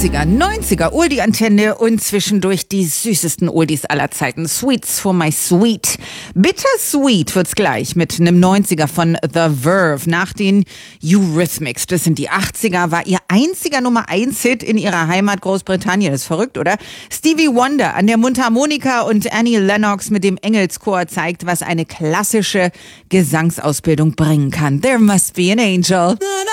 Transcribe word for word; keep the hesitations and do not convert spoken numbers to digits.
achtziger, neunziger Oldie-Antenne und zwischendurch die süßesten Oldies aller Zeiten. Sweets for my sweet. Bittersweet wird's gleich mit einem neunziger von The Verve nach den Eurythmics. Das sind die achtziger, war ihr einziger Nummer eins Hit in ihrer Heimat Großbritannien. Das ist verrückt, oder? Stevie Wonder an der Mundharmonika und Annie Lennox mit dem Engelschor zeigt, was eine klassische Gesangsausbildung bringen kann. There must be an angel.